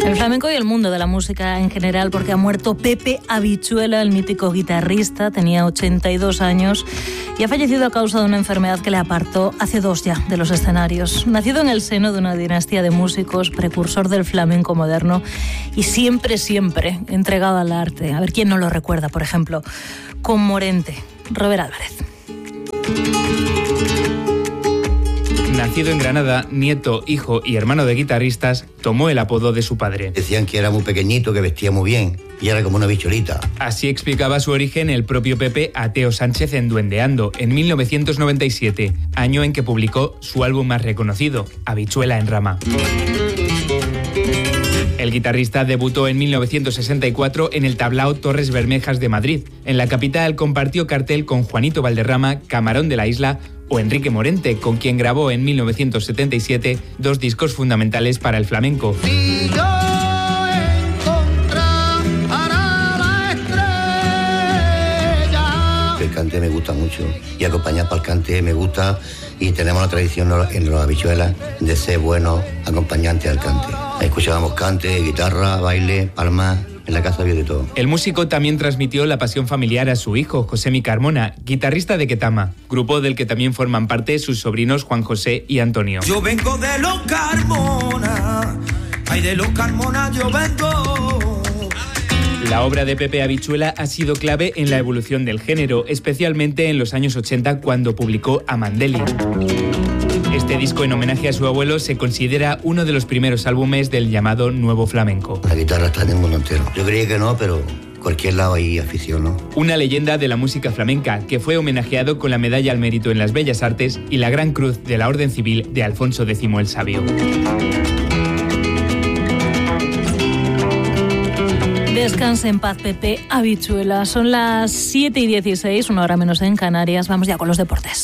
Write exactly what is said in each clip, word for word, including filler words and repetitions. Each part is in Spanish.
El flamenco y el mundo de la música en general, porque ha muerto Pepe Habichuela, el mítico guitarrista, tenía ochenta y dos años y ha fallecido a causa de una enfermedad que le apartó hace dos ya de los escenarios. Nacido en el seno de una dinastía de músicos, precursor del flamenco moderno y siempre, siempre entregado al arte. A ver quién no lo recuerda, por ejemplo, con Morente, Robert Álvarez. Nacido en Granada, nieto, hijo y hermano de guitarristas, tomó el apodo de su padre. Decían que era muy pequeñito, que vestía muy bien y era como una bicholita. Así explicaba su origen el propio Pepe a Teo Sánchez en Duendeando, en mil novecientos noventa y siete, año en que publicó su álbum más reconocido, Habichuela en Rama. El guitarrista debutó en mil novecientos sesenta y cuatro en el Tablao Torres Bermejas de Madrid. En la capital compartió cartel con Juanito Valderrama, Camarón de la Isla o Enrique Morente, con quien grabó en mil novecientos setenta y siete dos discos fundamentales para el flamenco. Si yo encontrara la estrella. El cante me gusta mucho y acompañar para el cante me gusta, y tenemos la tradición en los Habichuelas de ser buenos acompañantes al cante. Escuchábamos cante, guitarra, baile, palmas. En la casa había de todo. El músico también transmitió la pasión familiar a su hijo, Josemi Carmona, guitarrista de Ketama, grupo del que también forman parte sus sobrinos Juan José y Antonio. Yo vengo de los Carmona, ay, de los Carmona yo vengo. La obra de Pepe Habichuela ha sido clave en la evolución del género, especialmente en los años ochenta, cuando publicó Amandeli. Este disco, en homenaje a su abuelo, se considera uno de los primeros álbumes del llamado Nuevo Flamenco. La guitarra está en el mundo entero. Yo creía que no, pero cualquier lado hay afición, ¿no? Una leyenda de la música flamenca que fue homenajeado con la Medalla al Mérito en las Bellas Artes y la Gran Cruz de la Orden Civil de Alfonso X el Sabio. Descanse en paz, Pepe Habichuela. Son las siete y dieciséis, una hora menos en Canarias. Vamos ya con los deportes.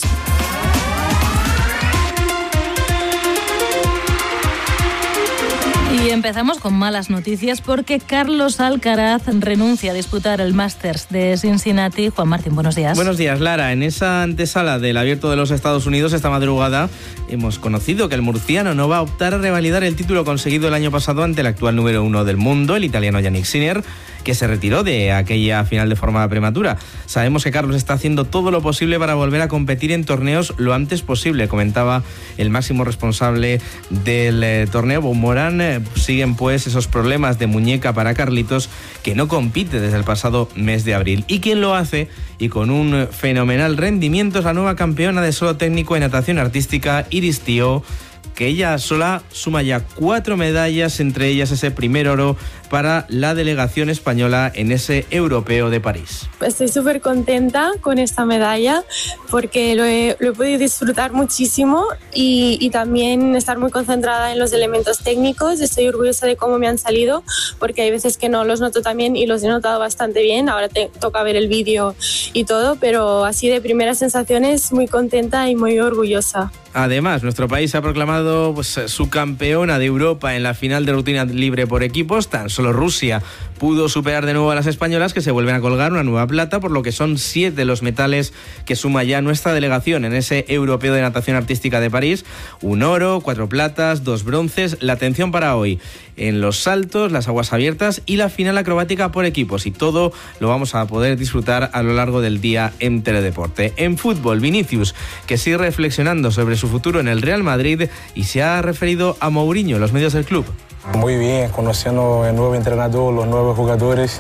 Y empezamos con malas noticias porque Carlos Alcaraz renuncia a disputar el Masters de Cincinnati. Juan Martín, buenos días. Buenos días, Lara. En esa antesala del Abierto de los Estados Unidos esta madrugada hemos conocido que el murciano no va a optar a revalidar el título conseguido el año pasado ante el actual número uno del mundo, el italiano Yannick Sinner, que se retiró de aquella final de forma prematura. Sabemos que Carlos está haciendo todo lo posible para volver a competir en torneos lo antes posible, comentaba el máximo responsable del eh, torneo, Bob Moran. Eh, siguen pues esos problemas de muñeca para Carlitos, que no compite desde el pasado mes de abril. Y quien lo hace, y con un fenomenal rendimiento, es la nueva campeona de solo técnico en natación artística, Iris Tío, que ella sola suma ya cuatro medallas, entre ellas ese primer oro para la delegación española en ese europeo de París. Estoy súper contenta con esta medalla porque lo he, lo he podido disfrutar muchísimo y, y también estar muy concentrada en los elementos técnicos. Estoy orgullosa de cómo me han salido porque hay veces que no los noto tan bien y los he notado bastante bien. Ahora te toca ver el vídeo y todo, pero así de primeras sensaciones muy contenta y muy orgullosa. Además, nuestro país ha proclamado pues, su campeona de Europa en la final de rutina libre por equipos. Tan solo Rusia pudo superar de nuevo a las españolas, que se vuelven a colgar una nueva plata, por lo que son siete los metales que suma ya nuestra delegación en ese europeo de natación artística de París. Un oro, cuatro platas, dos bronces. La atención para hoy en los saltos, las aguas abiertas y la final acrobática por equipos. Y todo lo vamos a poder disfrutar a lo largo del día en Teledeporte. En fútbol, Vinicius, que sigue reflexionando sobre su futuro en el Real Madrid y se ha referido a Mourinho en los medios del club. Muy bien, conociendo el nuevo entrenador, los nuevos jugadores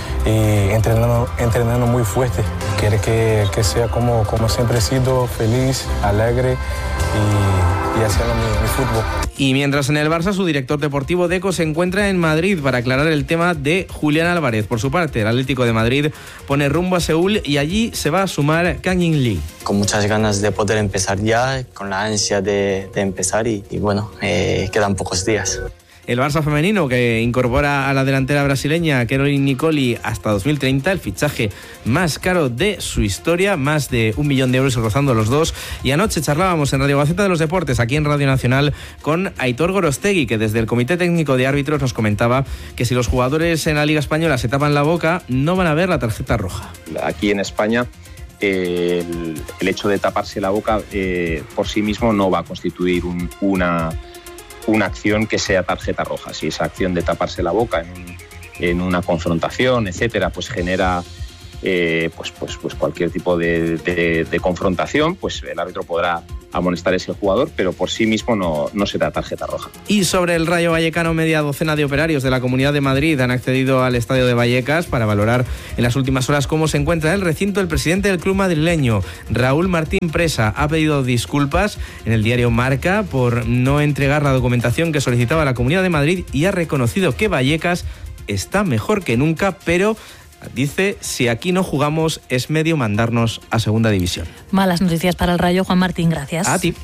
y entrenando, entrenando muy fuerte. Quiere que, que sea como, como siempre he sido, feliz, alegre y, y haciendo mi, mi fútbol. Y mientras en el Barça, su director deportivo Deco se encuentra en Madrid para aclarar el tema de Julián Álvarez. Por su parte, el Atlético de Madrid pone rumbo a Seúl y allí se va a sumar Kang In Lee. Con muchas ganas de poder empezar ya, con la ansia de, de empezar y, y bueno, eh, quedan pocos días. El Barça femenino, que incorpora a la delantera brasileña Caroline Nicoli hasta dos mil treinta, el fichaje más caro de su historia, más de un millón de euros rozando los dos. Y anoche charlábamos en Radio Gaceta de los Deportes, aquí en Radio Nacional, con Aitor Gorostegui, que desde el Comité Técnico de Árbitros nos comentaba que si los jugadores en la Liga Española se tapan la boca, no van a ver la tarjeta roja. Aquí en España, eh, el, el hecho de taparse la boca eh, por sí mismo no va a constituir un, una... una acción que sea tarjeta roja. Si esa acción de taparse la boca en, un, en una confrontación, etcétera, pues genera eh, pues, pues, pues cualquier tipo de, de, de confrontación, pues el árbitro podrá amonestar a ese jugador, pero por sí mismo no, no será tarjeta roja. Y sobre el Rayo Vallecano, media docena de operarios de la Comunidad de Madrid han accedido al estadio de Vallecas para valorar en las últimas horas cómo se encuentra el recinto. El presidente del club madrileño, Raúl Martín Presa, ha pedido disculpas en el diario Marca por no entregar la documentación que solicitaba la Comunidad de Madrid y ha reconocido que Vallecas está mejor que nunca, pero dice, si aquí no jugamos es medio mandarnos a segunda división. Malas noticias para el Rayo. Juan Martín, gracias. A ti.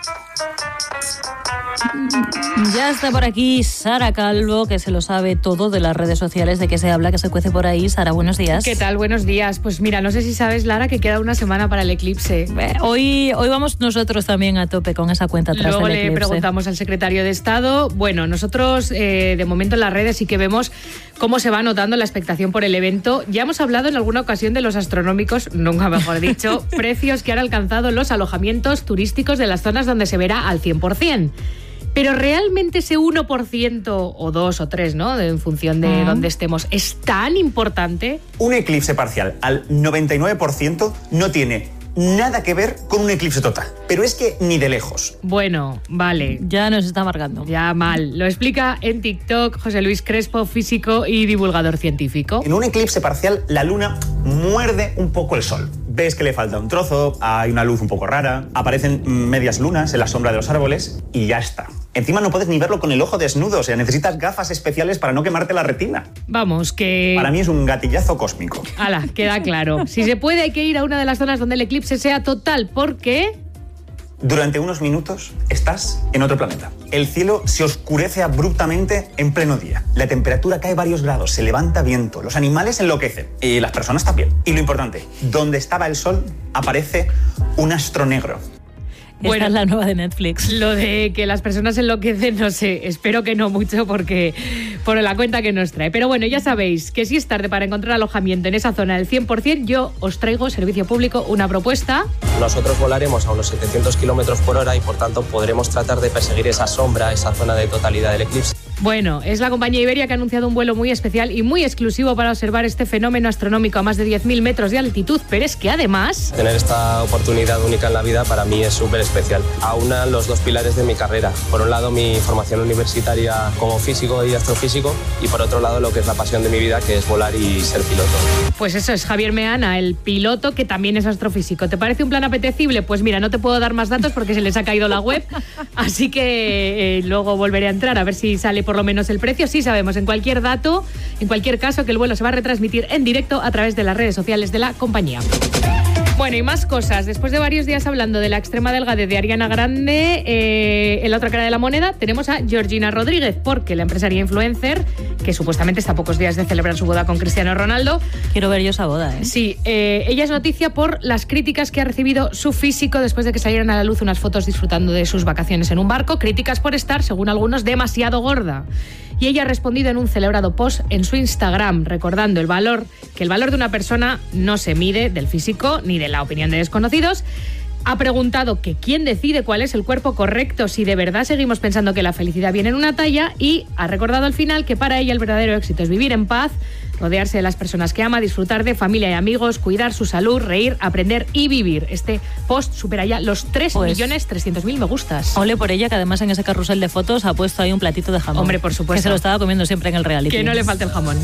Ya está por aquí Sara Calvo, que se lo sabe todo de las redes sociales, de qué se habla, que se cuece por ahí. Sara, buenos días. ¿Qué tal? Buenos días. Pues mira, no sé si sabes, Lara, que queda una semana para el eclipse. Eh, hoy, hoy vamos nosotros también a tope con esa cuenta atrás Luego del eclipse. Le preguntamos al secretario de Estado. Bueno, nosotros eh, de momento en las redes sí que vemos cómo se va notando la expectación por el evento. Ya hemos hablado en alguna ocasión de los astronómicos, nunca mejor dicho, precios que han alcanzado los alojamientos turísticos de las zonas donde se verá al cien por ciento. Pero realmente ese uno por ciento o dos o tres, ¿no?, en función de uh-huh. dónde estemos, ¿es tan importante? Un eclipse parcial al noventa y nueve por ciento no tiene nada que ver con un eclipse total. Pero es que ni de lejos. Bueno, vale. Ya nos está marcando. Ya mal. Lo explica en TikTok José Luis Crespo, físico y divulgador científico. En un eclipse parcial, la luna muerde un poco el sol. Ves que le falta un trozo, hay una luz un poco rara, aparecen medias lunas en la sombra de los árboles y ya está. Encima no puedes ni verlo con el ojo desnudo, o sea, necesitas gafas especiales para no quemarte la retina. Vamos, que... Para mí es un gatillazo cósmico. Hala, queda claro. Si se puede, hay que ir a una de las zonas donde el eclipse sea total, porque... Durante unos minutos estás en otro planeta. El cielo se oscurece abruptamente en pleno día. La temperatura cae varios grados, se levanta viento, los animales enloquecen y las personas también. Y lo importante, donde estaba el sol aparece un astro negro. Bueno, esta es la nueva de Netflix. Lo de que las personas enloquecen, no sé, espero que no mucho porque por la cuenta que nos trae. Pero bueno, ya sabéis que si es tarde para encontrar alojamiento en esa zona del cien por ciento, yo os traigo, servicio público, una propuesta. Nosotros volaremos a unos setecientos kilómetros por hora y por tanto podremos tratar de perseguir esa sombra, esa zona de totalidad del eclipse. Bueno, es la compañía Iberia que ha anunciado un vuelo muy especial y muy exclusivo para observar este fenómeno astronómico a más de diez mil metros de altitud, pero es que además... Tener esta oportunidad única en la vida para mí es súper especial. Aunan los dos pilares de mi carrera. Por un lado, mi formación universitaria como físico y astrofísico y por otro lado, lo que es la pasión de mi vida, que es volar y ser piloto. Pues eso es Javier Meana, el piloto que también es astrofísico. ¿Te parece un plan apetecible? Pues mira, no te puedo dar más datos porque se les ha caído la web, así que eh, luego volveré a entrar a ver si sale por lo menos el precio. Sí sabemos en cualquier dato, en cualquier caso, que el vuelo se va a retransmitir en directo a través de las redes sociales de la compañía. Bueno, y más cosas. Después de varios días hablando de la extrema delgadez de Ariana Grande, eh, en la otra cara de la moneda tenemos a Georgina Rodríguez, porque la empresaria influencer, que supuestamente está a pocos días de celebrar su boda con Cristiano Ronaldo... Quiero ver yo esa boda, ¿eh? Sí, eh, ella es noticia por las críticas que ha recibido su físico después de que salieran a la luz unas fotos disfrutando de sus vacaciones en un barco, críticas por estar, según algunos, demasiado gorda. Y ella ha respondido en un celebrado post en su Instagram, recordando el valor, que el valor de una persona no se mide del físico ni de la opinión de desconocidos. Ha preguntado que quién decide cuál es el cuerpo correcto, si de verdad seguimos pensando que la felicidad viene en una talla, y ha recordado al final que para ella el verdadero éxito es vivir en paz, rodearse de las personas que ama, disfrutar de familia y amigos, cuidar su salud, reír, aprender y vivir. Este post supera ya los tres millones trescientos mil me gustas. Ole por ella, que además en ese carrusel de fotos ha puesto ahí un platito de jamón. Hombre, por supuesto. Que se lo estaba comiendo siempre en el reality. Que no le falte el jamón.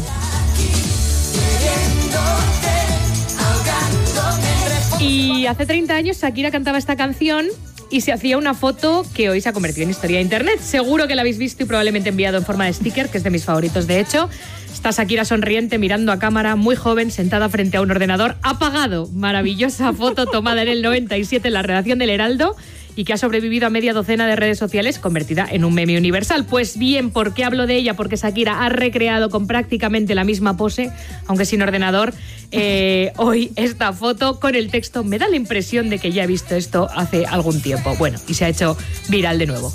Y hace treinta años Shakira cantaba esta canción y se hacía una foto que hoy se ha convertido en historia de internet. Seguro que la habéis visto y probablemente enviado en forma de sticker, que es de mis favoritos de hecho. Está Shakira sonriente, mirando a cámara, muy joven, sentada frente a un ordenador apagado. Maravillosa foto tomada en el noventa y siete en la redacción del Heraldo y que ha sobrevivido a media docena de redes sociales, convertida en un meme universal. Pues bien, ¿por qué hablo de ella? Porque Shakira ha recreado con prácticamente la misma pose, aunque sin ordenador, eh, hoy esta foto con el texto: me da la impresión de que ya he visto esto hace algún tiempo. Bueno, y se ha hecho viral de nuevo.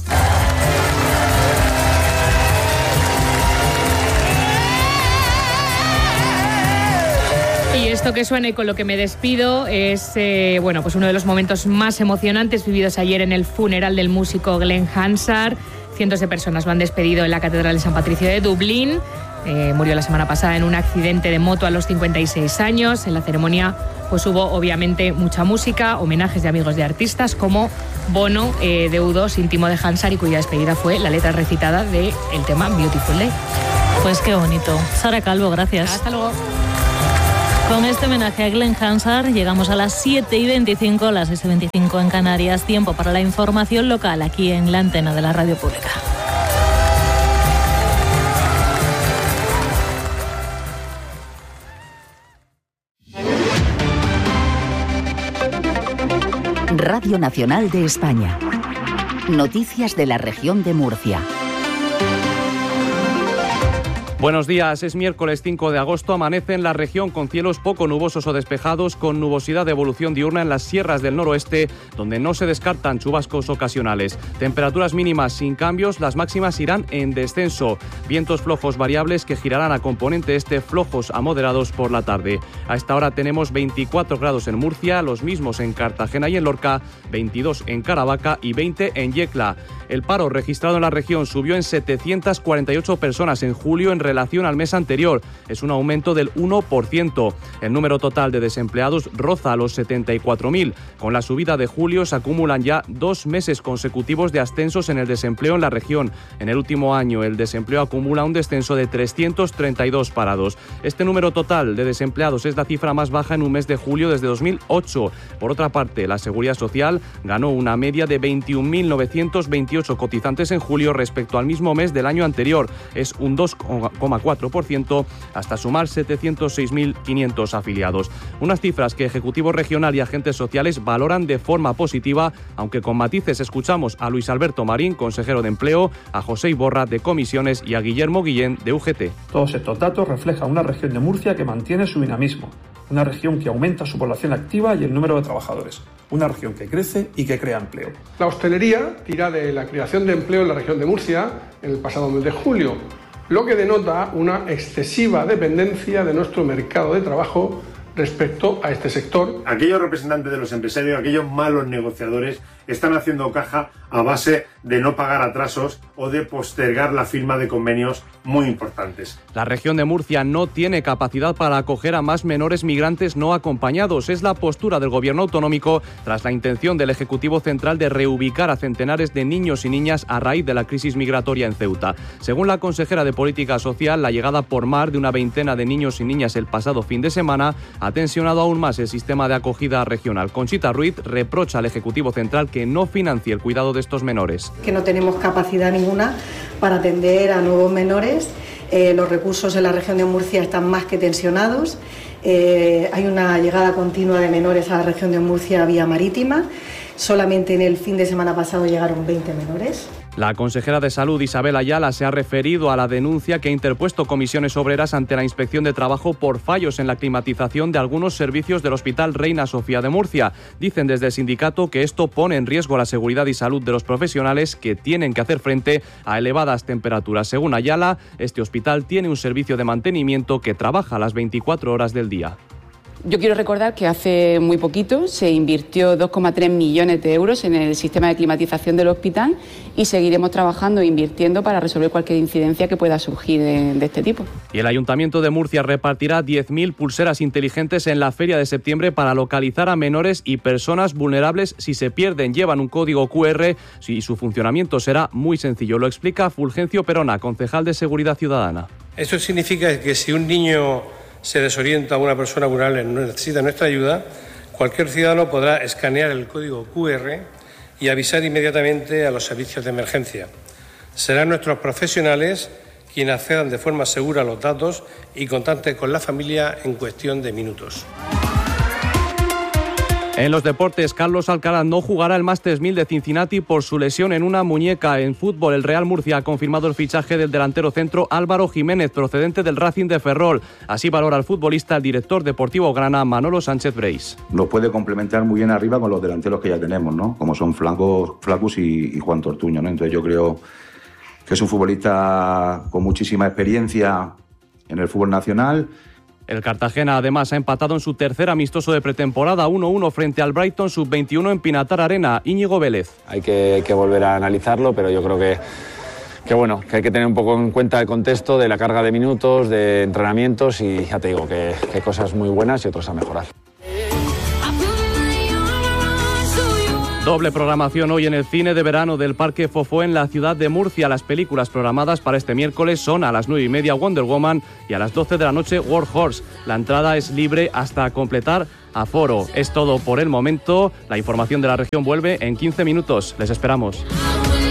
Y esto que suena y con lo que me despido es eh, bueno, pues uno de los momentos más emocionantes vividos ayer en el funeral del músico Glenn Hansard. Cientos de personas lo han despedido en la Catedral de San Patricio de Dublín. Eh, murió la semana pasada en un accidente de moto a los cincuenta y seis años. En la ceremonia pues hubo obviamente mucha música, homenajes de amigos de artistas como Bono, eh, de U dos, Intimo de Hansard, y cuya despedida fue la letra recitada del tema Beautiful Day. Pues qué bonito. Sara Calvo, gracias. Hasta luego. Con este homenaje a Glenn Hansard llegamos a las siete y veinticinco, las seis y veinticinco en Canarias. Tiempo para la información local aquí en la antena de la Radio Pública. Radio Nacional de España. Noticias de la región de Murcia. Buenos días, es miércoles cinco de agosto, amanece en la región con cielos poco nubosos o despejados, con nubosidad de evolución diurna en las sierras del noroeste, donde no se descartan chubascos ocasionales. Temperaturas mínimas sin cambios, las máximas irán en descenso. Vientos flojos variables que girarán a componente este, flojos a moderados por la tarde. A esta hora tenemos veinticuatro grados en Murcia, los mismos en Cartagena y en Lorca, veintidós en Caravaca y veinte en Yecla. El paro registrado en la región subió en setecientas cuarenta y ocho personas en julio en relación al mes anterior. Es un aumento del uno por ciento. El número total de desempleados roza a los setenta y cuatro mil. Con la subida de julio se acumulan ya dos meses consecutivos de ascensos en el desempleo en la región. En el último año el desempleo acumula un descenso de trescientos treinta y dos parados. Este número total de desempleados es la cifra más baja en un mes de julio desde dos mil ocho. Por otra parte, la Seguridad Social ganó una media de veintiún mil novecientos veintiocho cotizantes en julio respecto al mismo mes del año anterior. Es un dos coma cuatro por ciento hasta sumar setecientos seis mil quinientos afiliados. Unas cifras que Ejecutivo Regional y agentes sociales valoran de forma positiva, aunque con matices. Escuchamos a Luis Alberto Marín, consejero de Empleo, a José Iborra de Comisiones y a Guillermo Guillén de U G T. Todos estos datos reflejan una región de Murcia que mantiene su dinamismo, una región que aumenta su población activa y el número de trabajadores, una región que crece y que crea empleo. La hostelería tira de la creación de empleo en la región de Murcia en el pasado mes de julio, lo que denota una excesiva dependencia de nuestro mercado de trabajo respecto a este sector. Aquellos representantes de los empresarios, aquellos malos negociadores, están haciendo caja a base de no pagar atrasos o de postergar la firma de convenios muy importantes. La región de Murcia no tiene capacidad para acoger a más menores migrantes no acompañados. Es la postura del gobierno autonómico tras la intención del Ejecutivo Central de reubicar a centenares de niños y niñas a raíz de la crisis migratoria en Ceuta. Según la consejera de Política Social, la llegada por mar de una veintena de niños y niñas el pasado fin de semana ha tensionado aún más el sistema de acogida regional. Conchita Ruiz reprocha al Ejecutivo Central que no financie el cuidado de estos menores. Que no tenemos capacidad ninguna para atender a nuevos menores. Eh, los recursos en la región de Murcia están más que tensionados. Eh, hay una llegada continua de menores a la región de Murcia vía marítima. Solamente en el fin de semana pasado llegaron veinte menores. La consejera de Salud, Isabel Ayala, se ha referido a la denuncia que ha interpuesto Comisiones Obreras ante la Inspección de Trabajo por fallos en la climatización de algunos servicios del Hospital Reina Sofía de Murcia. Dicen desde el sindicato que esto pone en riesgo la seguridad y salud de los profesionales que tienen que hacer frente a elevadas temperaturas. Según Ayala, este hospital tiene un servicio de mantenimiento que trabaja las veinticuatro horas del día. Yo quiero recordar que hace muy poquito se invirtió dos coma tres millones de euros en el sistema de climatización del hospital y seguiremos trabajando e invirtiendo para resolver cualquier incidencia que pueda surgir de, de este tipo. Y el Ayuntamiento de Murcia repartirá diez mil pulseras inteligentes en la feria de septiembre para localizar a menores y personas vulnerables si se pierden. Llevan un código cu erre y su funcionamiento será muy sencillo. Lo explica Fulgencio Perona, concejal de Seguridad Ciudadana. Esto significa que si un niño se desorienta, una persona vulnerable necesita nuestra ayuda, cualquier ciudadano podrá escanear el código cu erre y avisar inmediatamente a los servicios de emergencia. Serán nuestros profesionales quienes accedan de forma segura a los datos y contacten con la familia en cuestión de minutos. En los deportes, Carlos Alcaraz no jugará el Masters mil de Cincinnati por su lesión en una muñeca. En fútbol, el Real Murcia ha confirmado el fichaje del delantero centro Álvaro Jiménez, procedente del Racing de Ferrol. Así valora al futbolista el director deportivo grana, Manolo Sánchez Breis. Nos puede complementar muy bien arriba con los delanteros que ya tenemos, ¿no? Como son Flancos, Flacus y, y Juan Tortuño, ¿no? Entonces yo creo que es un futbolista con muchísima experiencia en el fútbol nacional. El Cartagena además ha empatado en su tercer amistoso de pretemporada uno uno frente al Brighton sub veintiuno en Pinatar Arena. Íñigo Vélez. Hay que, que volver a analizarlo, pero yo creo que que bueno, que hay que tener un poco en cuenta el contexto de la carga de minutos, de entrenamientos y ya te digo que, que hay cosas muy buenas y otras a mejorar. Doble programación hoy en el cine de verano del Parque Fofó en la ciudad de Murcia. Las películas programadas para este miércoles son a las nueve y media Wonder Woman y a las doce de la noche War Horse. La entrada es libre hasta completar aforo. Es todo por el momento. La información de la región vuelve en quince minutos. Les esperamos.